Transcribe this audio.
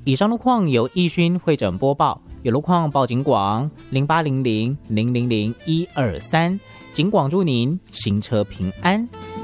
以上路况由易勋会诊播报，有路况报警广0800 000 123，警广祝您行车平安。